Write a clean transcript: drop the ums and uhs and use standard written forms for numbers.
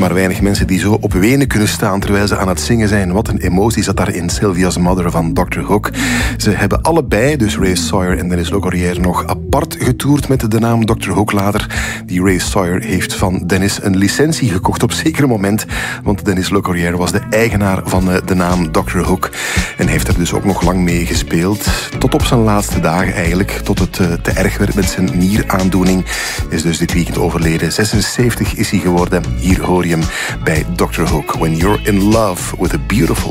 maar weinig mensen die zo op wenen kunnen staan terwijl ze aan het zingen zijn. Wat een emotie zat daar in Sylvia's Mother van Dr. Hook. Ze hebben allebei, dus Ray Sawyer en Denis Le Corrière, nog apart getoerd met de naam Dr. Hook later. Die Ray Sawyer heeft van Denis een licentie gekocht op zeker moment, want Denis Le Corrière was de eigenaar van de naam Dr. Hook en heeft er dus ook nog lang mee gespeeld. Tot op zijn laatste dagen eigenlijk, tot het te erg werd met zijn nieraandoening. Is dus dit weekend overleden. 76 is hij geworden. Hier hoor je hem bij Dr. Hook. When you're in love with a beautiful